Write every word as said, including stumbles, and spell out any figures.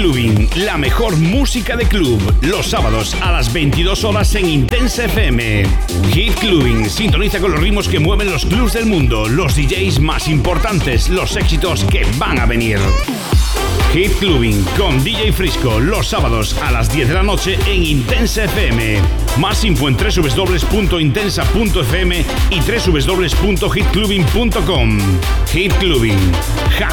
Clubbing, la mejor música de club, los sábados a las veintidós horas en Intensa F M. Hit Clubbing, sintoniza con los ritmos que mueven los clubs del mundo, los D Js más importantes, los éxitos que van a venir. Hit Clubbing con D J Frisco, los sábados a las diez de la noche en Intensa F M. Más info en doble u doble u doble u punto intensa punto f m y doble u doble u doble u punto hit clubbing punto com. Hit Clubbing, Happy